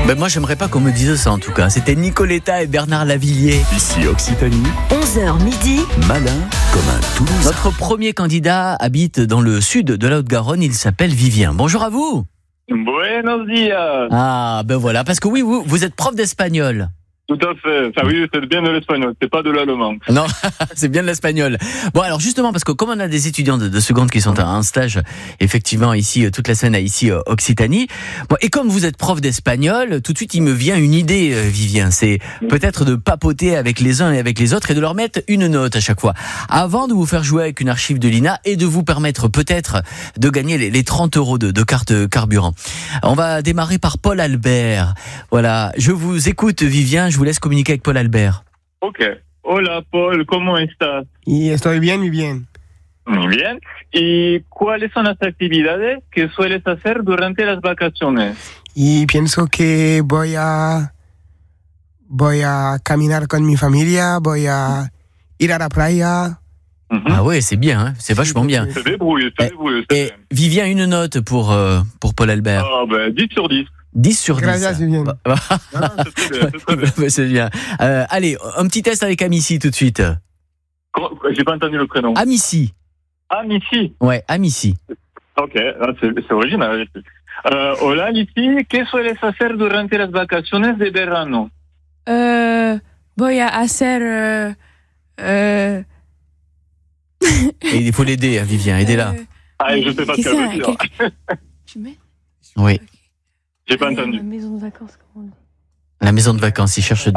Ben moi, j'aimerais pas qu'on me dise ça en tout cas. C'était Nicoletta et Bernard Lavilliers. Ici Occitanie, 11h midi. malin comme un Toulousain. Notre premier candidat habite dans le sud de la Haute-Garonne. Il s'appelle Vivien. Bonjour à vous. Buenos días. Ah, ben voilà. Parce que oui, vous êtes prof d'espagnol. Tout à fait. Enfin, oui, c'est bien de l'espagnol, c'est pas de l'allemand. Non, c'est bien de l'espagnol. Bon, alors justement, parce que comme on a des étudiants de seconde qui sont en stage, effectivement, ici, toute la semaine à ici, Occitanie. Bon, et comme vous êtes prof d'espagnol, tout de suite, il me vient une idée, Vivien. C'est peut-être de papoter avec les uns et avec les autres et de leur mettre une note à chaque fois. Avant de vous faire jouer avec une archive de l'INA et de vous permettre peut-être de gagner les 30 euros de carte carburant. On va démarrer par Paul Albert. Voilà. Je vous écoute, Vivien. Je vous laisse communiquer avec Paul Albert. Ok. Hola, Paul, ¿cómo estás? Y estoy bien, muy bien. Muy bien. ¿Y cuáles son las actividades que sueles hacer durante las vacaciones? Y pienso que voy a caminar con mi familia, voy a ir a la playa. Ah ouais, c'est bien, hein, c'est vachement bien. C'est débrouillé, c'est débrouillé. Et Vivien, une note pour Paul Albert. Ah, ben, 10 sur 10. 10 sur 10. Gracias, muy bien. Non, c'est très bien, c'est très bien. C'est bien. Allez, un petit test avec Amici tout de suite. J'ai pas entendu le prénom. Amici. Amici. Ouais, Amici. Ok, ah, c'est original. Hola, Amici, ¿qué sueles hacer durante las vacaciones de verano? Voy a hacer... Et il faut l'aider, hein, Vivien, aidez-la. Ah, je sais pas ce qu'est-ce qu'elle veut dire. Tu mets Oui. J'ai pas entendu. maison de vacances, comment on dit? La maison de vacances, il cherche